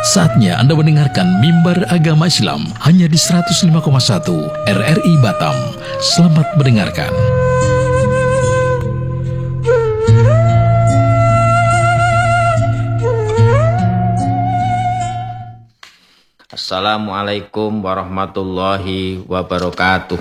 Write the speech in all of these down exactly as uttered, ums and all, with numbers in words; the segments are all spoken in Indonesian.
Saatnya Anda mendengarkan Mimbar Agama Islam hanya di seratus lima koma satu R R I Batam. Selamat mendengarkan. Assalamualaikum warahmatullahi wabarakatuh.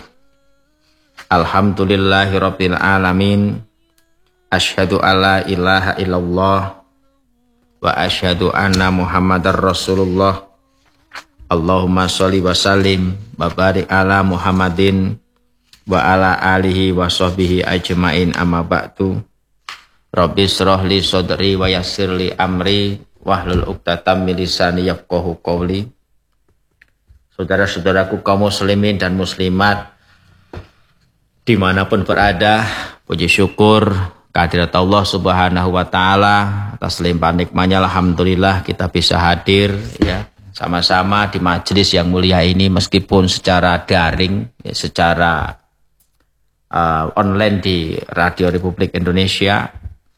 Alhamdulillahirabbil alamin. Asyhadu alla ilaha illallah wa asyhadu anna Muhammadar Rasulullah. Allahumma sholli wa sallim wa barik ala Muhammadin wa ala alihi wa sahbihi ajmain, amma ba'du. Rabbi shrah li sadri wa yassir li amri wahlul 'uqdatam min lisani yafqahu qawli. Saudara-saudaraku kaum muslimin dan muslimat dimanapun berada, puji syukur kehadirat Allah Subhanahu wa Ta'ala atas limpahan nikmatnya. Alhamdulillah kita bisa hadir ya sama-sama di majelis yang mulia ini, meskipun secara daring ya, secara uh, online di Radio Republik Indonesia.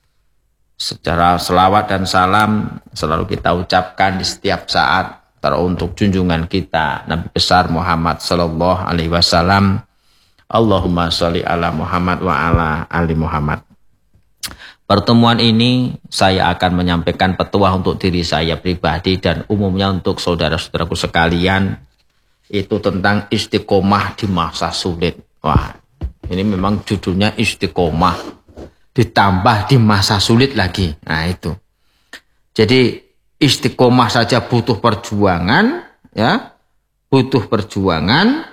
Secara selawat dan salam selalu kita ucapkan di setiap saat untuk junjungan kita Nabi besar Muhammad sallallahu alaihi wasallam. Allahumma sholli ala Muhammad wa ala ali Muhammad. Pertemuan ini saya akan menyampaikan petuah untuk diri saya pribadi dan umumnya untuk saudara-saudaraku sekalian, itu tentang istiqomah di masa sulit. Wah, ini memang judulnya istiqomah ditambah di masa sulit lagi. Nah itu. Jadi istiqomah saja butuh perjuangan, ya, butuh perjuangan.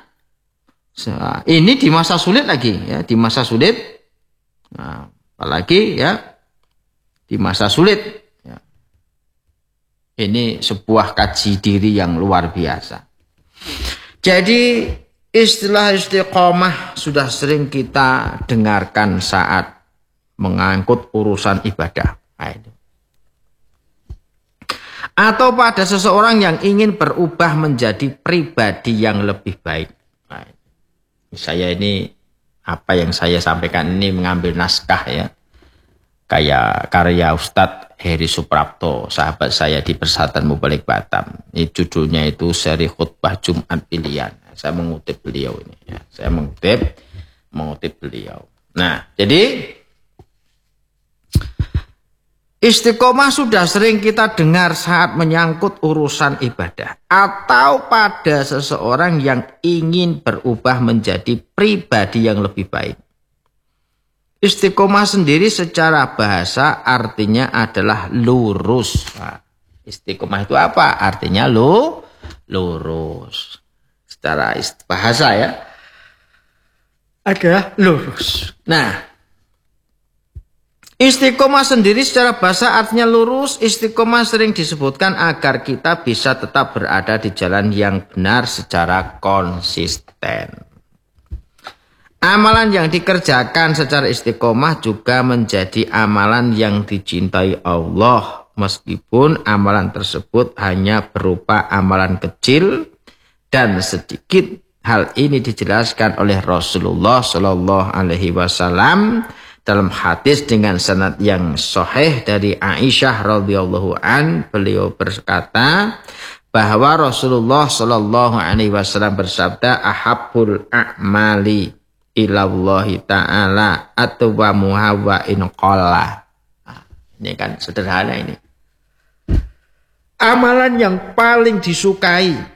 Ini di masa sulit lagi, ya, di masa sulit. Nah, apalagi ya di masa sulit. Ya. Ini sebuah kaji diri yang luar biasa. Jadi istilah istiqomah sudah sering kita dengarkan saat mengangkut urusan ibadah. Nah, itu. Atau pada seseorang yang ingin berubah menjadi pribadi yang lebih baik. Nah, saya ini, apa yang saya sampaikan ini mengambil naskah ya. Kayak karya Ustadz Heri Suprapto, sahabat saya di Persatuan Mubalik Batam. Ini judulnya itu seri khutbah Jumat pilihan. Saya mengutip beliau ini ya. Saya mengutip, mengutip beliau. Nah, jadi istiqomah sudah sering kita dengar saat menyangkut urusan ibadah atau pada seseorang yang ingin berubah menjadi pribadi yang lebih baik. Istiqomah sendiri secara bahasa artinya adalah lurus. Nah, istiqomah itu apa? Artinya lu, lurus. Secara bahasa ya adalah lurus. Nah, istiqomah sendiri secara bahasa artinya lurus. Istiqomah sering disebutkan agar kita bisa tetap berada di jalan yang benar secara konsisten. Amalan yang dikerjakan secara istiqomah juga menjadi amalan yang dicintai Allah, meskipun amalan tersebut hanya berupa amalan kecil dan sedikit. Hal ini dijelaskan oleh Rasulullah Shallallahu Alaihi Wasallam dalam hadis dengan sanad yang sahih dari Aisyah radhiyallahu an. Beliau berkata bahwa Rasulullah Shallallahu Alaihi Wasallam bersabda, ahabbul a'mali ilallahi ta'ala atwamuha wa in qalla. Ini kan sederhana ini. Amalan yang paling disukai